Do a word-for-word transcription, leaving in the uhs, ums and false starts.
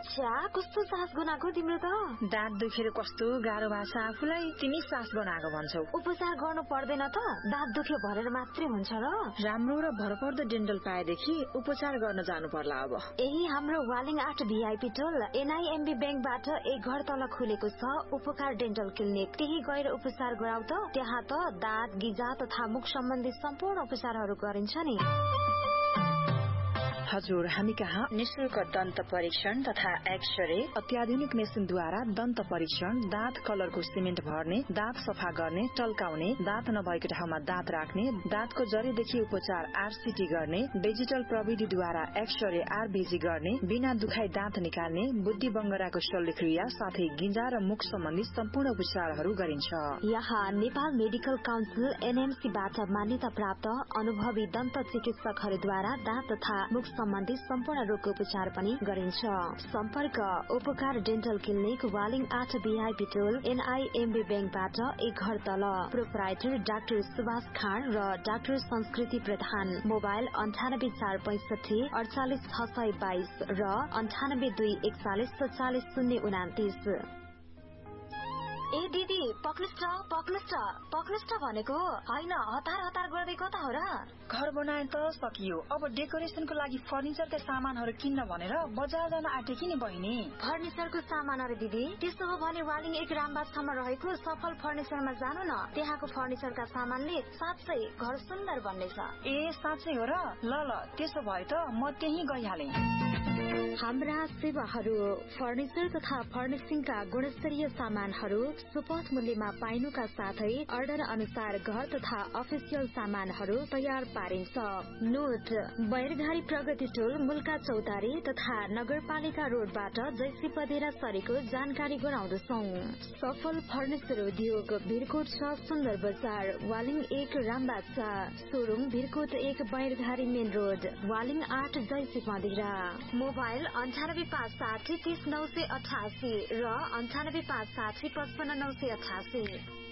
छ्या कस्तो सास गनाको तिम्रो त दाँत दुखेर कस्तो गाह्रो भाषा आफूलाई तिमी सास गनाएको भन्छौ उपचार गर्नु पर्दैन त दाँत दुख्यो भनेर मात्रै हुन्छ र राम्रो र भरपर्दो डेन्टल पाएदेखि उपचार गर्न जानु पर्ला अब यही हाम्रो वालिङ आठ भीआईपी टोल एनआईएमबी बैंकबाट एक घर तल खुलेको छ उपकार डेन्टल क्लिनिक त्यही गएर उपचार गराउ त त्यहाँ त दाँत गिजा तथा मुख सम्बन्धी सम्पूर्ण उपचारहरू गरिन्छ नि हजुर हामी कहाँ निशुल्क दन्त परीक्षण तथा एक्सरे अत्याधुनिक मेसिनद्वारा दन्त परीक्षण दाँत कलरको सिमेन्ट भर्ने दाँत सफा गर्ने टल्काउने दाँत नभएको ठाउँमा दाँत राख्ने दाँतको जरीदेखि उपचार आरसीटी गर्ने डिजिटल प्रविधिद्वारा एक्सरे आरबीजी गर्ने बिना दुखाई दाँत निकाल्ने बुद्धि बंगराको शल्यक्रिया साथै गिजा र मुख सम्बन्धी सम्पूर्ण उपचारहरू गरिन्छ यहाँ नेपाल मेडिकल काउन्सिल एनएमसीबाट मान्यता प्राप्त अनुभवी दन्त चिकित्सकहरूद्वारा दाँत तथा मुख सम्बन्धी सम्पूर्ण रोगको उपचार पनि गरिन्छ सम्पर्क उपकार डेन्टल क्लिनिक वालिङ आठ भीआईपी टोल एनआईएमबी बैंकबाट एक घर तल प्रोपराइटर डाक्टर सुभाष खान र डाक्टर संस्कृति प्रधान मोबाइल अन्ठानब्बे चार पैंसठी अडचालिस छ सय बाइस र अन्ठानब्बे दुई एकचालिस सत्तालिस शून्य उनातिस ए दिदी पक्नुस् त पक्नुस् त पक्नुस् त भनेको होइन हतार हतार गर्दै कता हो र घर बनाए त सकियो अब डेकोरेसनको लागि फर्निचरका सामानहरू किन्न भनेर बजार जान आँटेकी नि बहिनी फर्निचरको सामान अरे दिदी त्यसो हो भने वालिङ एक रामबागमा रहेको सफल फर्निचरमा जानु न त्यहाँको फर्निचरका सामानले साँच्चै घर सुन्दर बन्नेछ ए साँच्चै हो र ल ल त्यसो भए त म त्यही गइहाले हाम्रा सेवाहरू फर्निचर तथा फर्निशिङका गुणस्तरीय सामानहरू सुपथ मूल्यमा पाइनुका साथै अर्डर अनुसार घर तथा अफिसियल सामानहरू तयार पारिन्छ नोट बैरघारी प्रगति टोल मुल्का चौतारी तथा नगरपालिका रोडबाट जैसी पदेरा सरेको जानकारी गराउँदछौ सफल फर्निचर उद्योग भिरकोट छ सुन्दर बजार वालिङ एक रामबाग सोरुम भिरकोट एक बैरघारी मेन रोड वालिङ आठ जैसी पदेरा मोबाइल अन्ठानब्बे पाँच साठी तीस नौ सय अठासी र अन्ठानब्बे पाँच साठी पचपन्न नौ सय अठासी